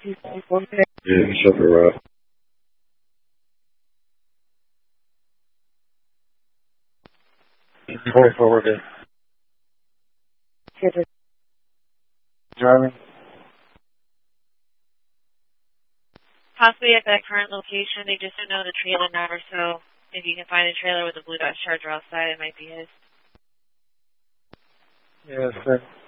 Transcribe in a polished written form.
Yeah, shut the route. Going forward there. Driving. Possibly at that current location, they just don't know the trailer number, so if you can find a trailer with a Blue Dodge Charger outside, it might be his. Yes, sir.